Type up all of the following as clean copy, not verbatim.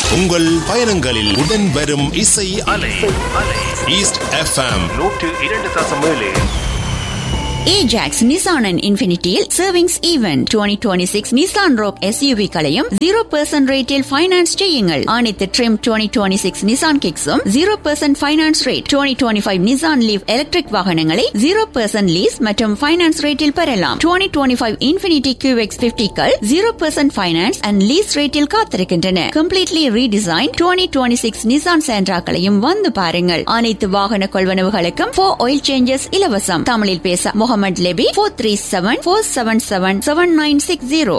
உங்கள் பயணங்களில் உடன் வரும் இசை அலை. East FM 102.7. Ajax Nissan and Infinityயில் Savings Event 2026 Nissan Rogue SUV களையும் 0% ரேட்டில் ஃபைனான்ஸ் செய்யுங்கள். அனைத்து Trim 2026 Nissan Kicks-உம் 0% finance rate. 2025 Nissan Leaf electric வாகனங்களை 0% லீஸ் மற்றும் ஃபைனான்ஸ் ரேட்டில் பெறலாம். 2025 Infinity QX50கள் 0% ஃபைனான்ஸ் அண்ட் லீஸ் ரேட்டில் காத்திருக்கின்றன. Completely redesigned 2026 Nissan Sentra-களையும் வந்து பாருங்கள். அனைத்து வாகன கொள்வனவுகளுக்கும் 4 oil changes இலவசம். தமிழில் பேச Mohammed Lebi 437-477-7960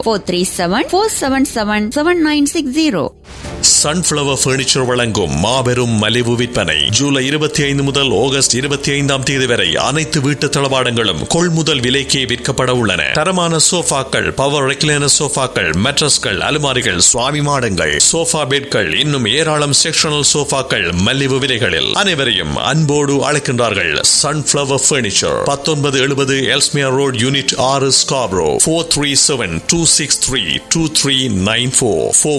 437-477-7960. Sunflower Furniture வழங்கும் மாபெரும் மலிவு விற்பனை ஜூலை 25 முதல் ஆகஸ்ட் 25ஆம் தேதி வரை அனைத்து வீட்டு தளவாடங்களும் கொள்முதல் விலைக்கே விற்கப்பட உள்ளன. தரமான சோஃபாக்கள், பவர் ரெக்லைனர் சோஃபாக்கள், மேட்ரஸ்கள், அலுமாரிகள், சுவாமி மாடங்கள், சோஃபா பெட்கள், இன்னும் ஏராளம் செக்ஷனல் சோஃபாக்கள் மலிவு விலைகளில். அனைவரையும் அன்போடு அழைக்கின்றார்கள் Sunflower Furniture, 1970 Ellesmere Road, Unit 6, Scarborough. 437-263-2394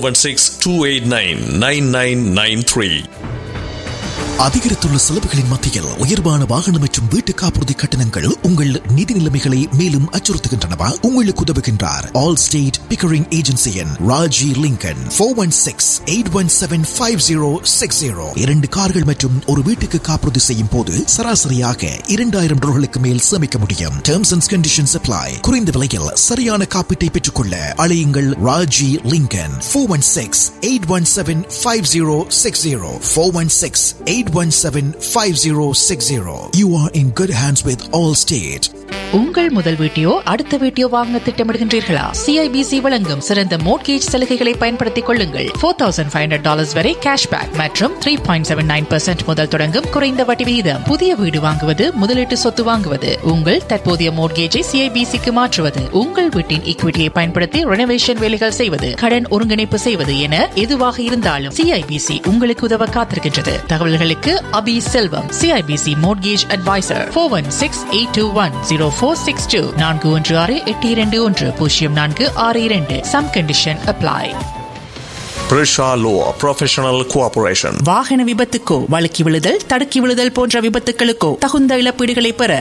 416-289-9993. அதிகரித்துள்ள செலவுகளின் மத்தியில் உயர்வான வாகனம் மற்றும் வீட்டு காப்புறுதி கட்டணங்கள் உங்கள் நிதி நிலைமைகளை மேலும் அச்சுறுத்துகின்றனவா? உங்களுக்கு உதவுகின்றார் all state Pickering ஏஜென்சியின் Raji Lincoln. 416-817-5060. 2 கார்கள் மற்றும் ஒரு வீட்டுக்கு காப்புறுதி செய்யும் போது சராசரியாக $2,000 மேல் சேமிக்க முடியும். Terms and conditions apply. குறைந்த விலையில் சரியான காப்பீட்டை பெற்றுக்கொள்ள அழையுங்கள் Raji Lincoln. 416-817-5060. 416-817-5060. You are in good hands with Allstate. உங்கள் முதல் வீட்டையோ அடுத்த வீட்டையோ வாங்க திட்டமிடுகின்றீர்களா? சிஐபிசி வழங்கும் சிறந்த மோட்கேஜ் சலுகைகளை பயன்படுத்திக் கொள்ளுங்கள். $4,500 வரை கேஷ்பேக் மற்றும் 3.79% முதல் தொடங்கும் குறைந்த வட்டி விகிதம். புதிய வீடு வாங்குவது, முதலீட்டு சொத்து வாங்குவது, உங்கள் தற்போதைய மோட்கேஜை சிஐபிசிக்கு மாற்றுவது, உங்கள் வீட்டின் ஈக்விட்டியை பயன்படுத்தி ரெனோவேஷன் வேலைகள் செய்வது, கடன் ஒருங்கிணைப்பு செய்வது என எதுவாக இருந்தாலும் சிஐபிசி உங்களுக்கு உதவ காத்திருக்கின்றது. தகவல்களுக்கு அபி செல்வம், CIBC mortgage advisor. 416-821-0462 416-821-0462. Some condition apply. Prisha Law Professional Cooperation. வாகன விபத்துக்கோ, வழுக்கி விழுதல், தடுக்கி விழுதல் போன்ற விபத்துகளுக்கோ தகுந்த இழப்பீடுகளை பெற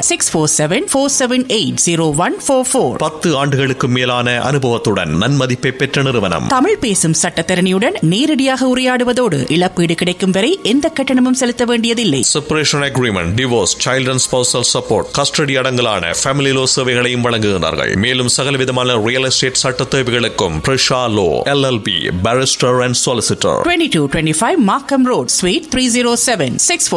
647-478-0144. 10 ஆண்டுகளுக்கு மேலான அனுபவத்துடன் நன்மதிப்பை பெற்ற நிறுவனம். தமிழ் பேசும் சட்டத்தரணியுடன் நேரடியாக உரையாடுவதோடு இழப்பீடு கிடைக்கும் வரை எந்த கட்டணமும் செலுத்த வேண்டியதில்லை. Separation agreement, divorce, child and spousal support, custody அடங்கலான family low சேவைகளையும் வழங்குகிறார்கள். மேலும் சகல விதமான ரியல் எஸ்டேட் சட்ட தேவைகளுக்கும் Prisha Law LLP Barrister and Solicitor. 2225 Markham Road, Suite 307,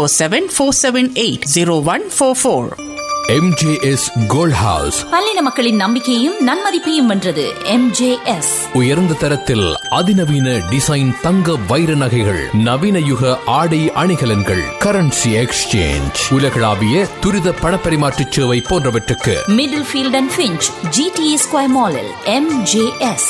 647-478-0144. MJS Gold House. பல்லின மக்களின் நம்பிக்கையும் நன்மதிப்பையும் வென்றது MJS. உயர்ந்த தரத்தில் அதிநவீன டிசைன் தங்க வைர நகைகள், நவீன யுக ஆடை அணிகலன்கள், கரன்சி எக்ஸ்சேஞ்ச், உலகளாவிய துரித பணப்பரிமாற்ற சேவை போன்றவற்றுக்கு middle field and Finch GTA Square Mall-இல் MJS.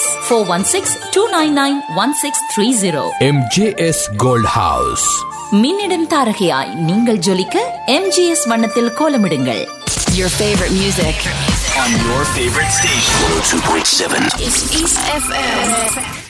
416-299-1630. MJS Gold House. மின்னிடம் தாரகையாய் நீங்கள் ஜொலிக்க MJS வண்ணத்தில் கோலமிடுங்கள். Your favorite music on your favorite station. 102.7 is East FM.